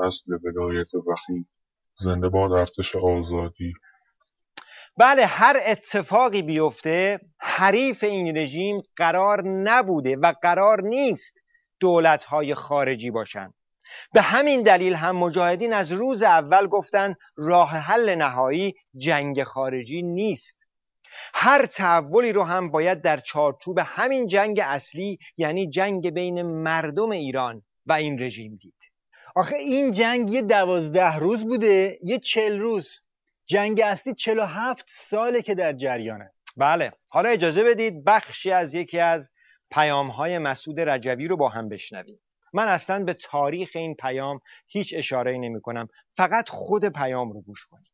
اصل ولایت وحید. زنده باد ارتش آزادی. بله، هر اتفاقی بیفته حریف این رژیم قرار نبوده و قرار نیست دولت‌های خارجی باشن. به همین دلیل هم مجاهدین از روز اول گفتن راه حل نهایی جنگ خارجی نیست. هر تحولی رو هم باید در چارچوب همین جنگ اصلی، یعنی جنگ بین مردم ایران و این رژیم دید. آخه این جنگ یه 12 روز بوده، یه 40 روز. جنگ اصلی 47 ساله که در جریانه. بله، حالا اجازه بدید بخشی از یکی از پیام‌های مسعود رجوی رو با هم بشنویم. من اصلا به تاریخ این پیام هیچ اشاره‌ای نمی‌کنم، فقط خود پیام رو گوش کنید.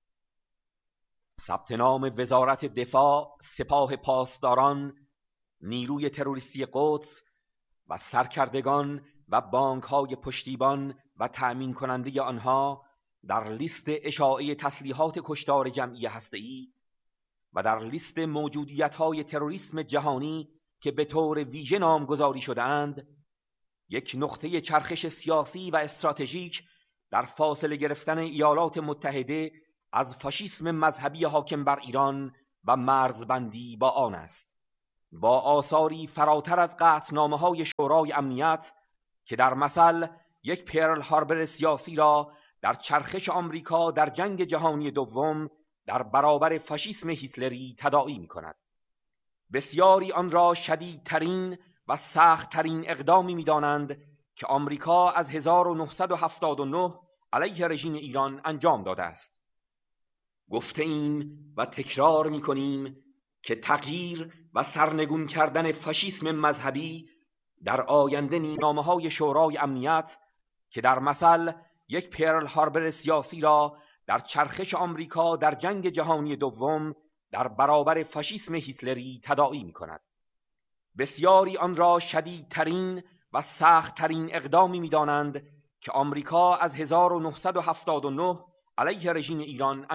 ثبت نام وزارت دفاع، سپاه پاسداران، نیروی تروریستی قدس و سرکردگان و بانک‌های پشتیبان و تأمین کننده آنها در لیست اشاعه تسلیحات کشتار جمعی هسته‌ای و در لیست موجودیت‌های تروریسم جهانی که به طور ویژه نامگذاری شده‌اند، یک نقطه چرخش سیاسی و استراتژیک در فاصله گرفتن ایالات متحده از فاشیسم مذهبی حاکم بر ایران و مرزبندی با آن است، با آثاری فراتر از قطعنامه‌های شورای امنیت که در مثل یک پرل هاربر سیاسی را در چرخش آمریکا در جنگ جهانی دوم در برابر فاشیسم هیتلری تداعی می‌کند. بسیاری آن را شدیدترین و سخت‌ترین اقدامی می‌دانند که آمریکا از 1979 علیه رژیم ایران انجام داده است. گفته ایم و تکرار می‌کنیم که تغییر و سرنگون کردن فاشیسم مذهبی در آینده نامه‌های شورای امنیت که در مثل یک پرل هاربر سیاسی را در چرخش آمریکا در جنگ جهانی دوم در برابر فاشیسم هیتلری تداعی می‌کند. بسیاری آن را شدیدترین و سخت‌ترین اقدامی می‌دانند که آمریکا از 1979 علیه رژیم ایران